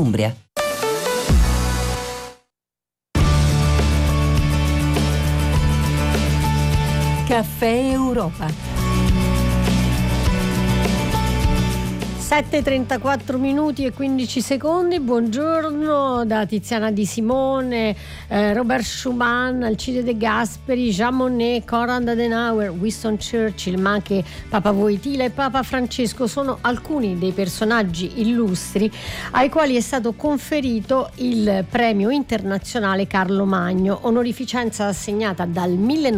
dell'Umbria. Caffè Europa. 7:34 minuti e 15 secondi. Buongiorno da Tiziana Di Simone, Robert Schuman, Alcide De Gasperi, Jean Monnet, Konrad Adenauer, Winston Churchill, ma anche Papa Wojtyla e Papa Francesco sono alcuni dei personaggi illustri ai quali è stato conferito il premio internazionale Carlo Magno, onorificenza assegnata dal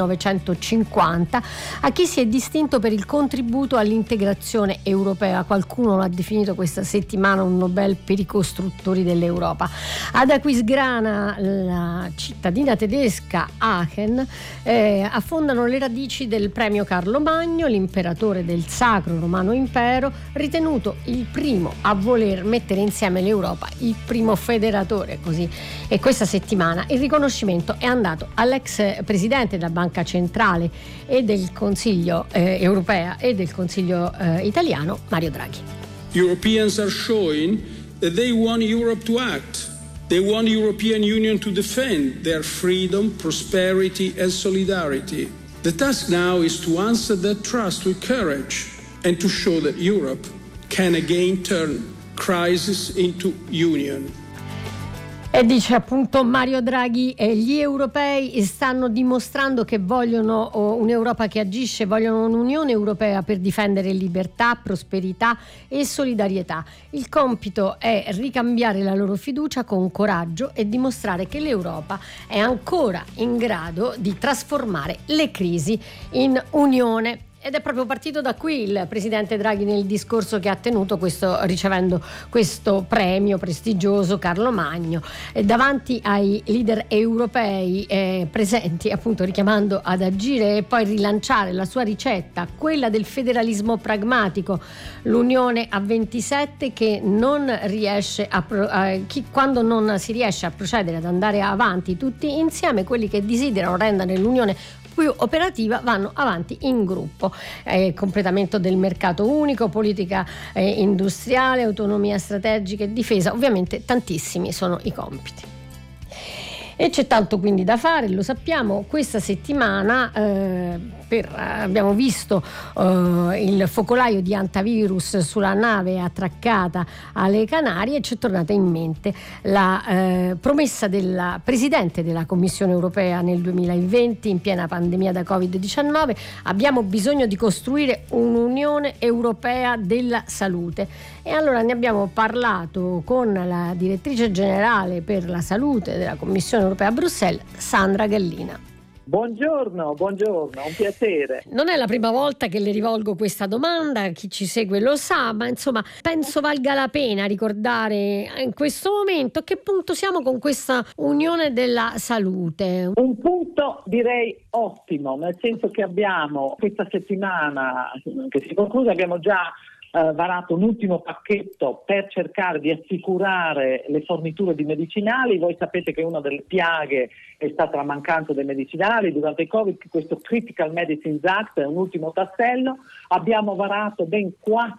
1950 a chi si è distinto per il contributo all'integrazione europea. Qualcuno ha definito questa settimana un Nobel per i costruttori dell'Europa. Ad Aquisgrana, la cittadina tedesca Aachen, affondano le radici del premio Carlo Magno, l'imperatore del Sacro Romano Impero, ritenuto il primo a voler mettere insieme l'Europa, il primo federatore, così. E questa settimana il riconoscimento è andato all'ex presidente della Banca Centrale e del Consiglio europea e del Consiglio italiano, Mario Draghi. Europeans are showing that they want Europe to act. They want European Union to defend their freedom, prosperity and solidarity. The task now is to answer that trust with courage and to show that Europe can again turn crisis into union. E dice appunto Mario Draghi, gli europei stanno dimostrando che vogliono un'Europa che agisce, vogliono un'Unione Europea per difendere libertà, prosperità e solidarietà. Il compito è ricambiare la loro fiducia con coraggio e dimostrare che l'Europa è ancora in grado di trasformare le crisi in unione. Ed è proprio partito da qui il presidente Draghi nel discorso che ha tenuto ricevendo questo premio prestigioso Carlo Magno, davanti ai leader europei presenti, appunto richiamando ad agire e poi rilanciare la sua ricetta, quella del federalismo pragmatico, l'unione a 27 che non riesce quando non si riesce a procedere, ad andare avanti tutti insieme, quelli che desiderano rendere l'unione più operativa vanno avanti in gruppo. Completamento del mercato unico, politica industriale, autonomia strategica e difesa, ovviamente tantissimi sono i compiti. E c'è tanto quindi da fare, lo sappiamo. Questa settimana abbiamo visto il focolaio di antivirus sulla nave attraccata alle Canarie e ci è tornata in mente la promessa della Presidente della Commissione Europea nel 2020, in piena pandemia da Covid-19. Abbiamo bisogno di costruire un'Unione Europea della salute. E allora ne abbiamo parlato con la direttrice generale per la salute della Commissione Europea a Bruxelles, Sandra Gallina. Buongiorno, un piacere. Non è la prima volta che le rivolgo questa domanda, chi ci segue lo sa, ma insomma penso valga la pena ricordare in questo momento a che punto siamo con questa Unione della Salute. Un punto direi ottimo, nel senso che abbiamo questa settimana che si conclude, abbiamo già varato un ultimo pacchetto per cercare di assicurare le forniture di medicinali. Voi sapete che una delle piaghe è stata la mancanza dei medicinali durante il Covid, questo Critical Medicines Act è un ultimo tassello. Abbiamo varato ben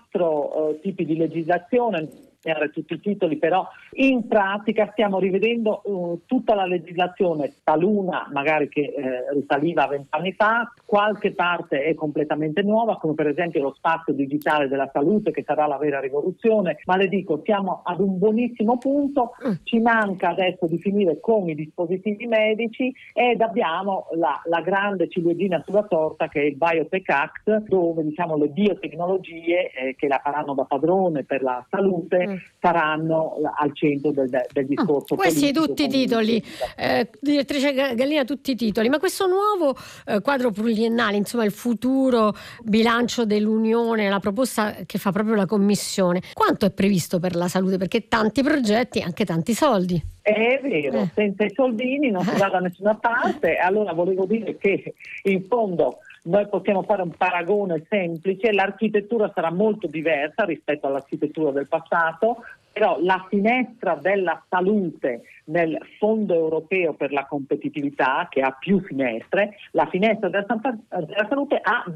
4 tipi di legislazione, tutti i titoli, però in pratica stiamo rivedendo tutta la legislazione, taluna magari che risaliva a 20 anni fa, qualche parte è completamente nuova, come per esempio lo spazio digitale della salute che sarà la vera rivoluzione, ma le dico siamo ad un buonissimo punto, ci manca adesso di finire con i dispositivi medici ed abbiamo la grande ciliegina sulla torta che è il Biotech Act, dove diciamo le biotecnologie che la faranno da padrone per la salute saranno al centro del discorso. Questi tutti i titoli, direttrice Gallina, tutti i titoli, ma questo nuovo quadro pluriennale, insomma il futuro bilancio dell'Unione, la proposta che fa proprio la Commissione, quanto è previsto per la salute? Perché tanti progetti, anche tanti soldi. È vero, senza i soldini non si va da nessuna parte, allora volevo dire che in fondo noi possiamo fare un paragone semplice, l'architettura sarà molto diversa rispetto all'architettura del passato, però la finestra della salute nel Fondo Europeo per la Competitività, che ha più finestre, la finestra della salute ha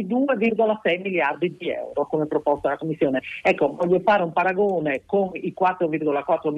22,6 miliardi di euro come proposta della Commissione. Ecco, voglio fare un paragone con i 4,4